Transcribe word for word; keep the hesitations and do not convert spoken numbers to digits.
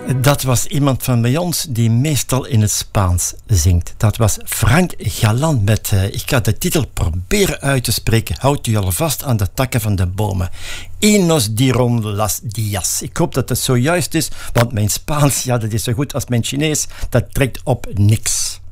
Dat was iemand van bij ons die meestal in het Spaans zingt. Dat was Frank Galan met, uh, ik ga de titel proberen uit te spreken. Houd u al vast aan de takken van de bomen. Enos diron las dias. Ik hoop dat het zojuist is, want mijn Spaans, ja, dat is zo goed als mijn Chinees. Dat trekt op niks.